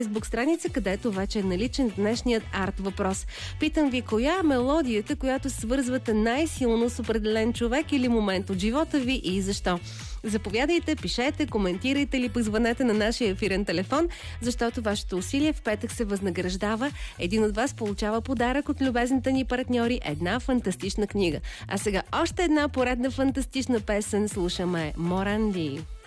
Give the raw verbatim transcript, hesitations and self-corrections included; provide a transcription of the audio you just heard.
Фейсбук страница, където вече е наличен днешният арт въпрос. Питам ви, коя е мелодията, която свързвате най-силно с определен човек или момент от живота ви и защо? Заповядайте, пишете, коментирайте или позвънете на нашия ефирен телефон, защото вашето усилие в петък се възнаграждава. Един от вас получава подарък от любезните ни партньори, една фантастична книга. А сега още една поредна фантастична песен слушаме Моранди.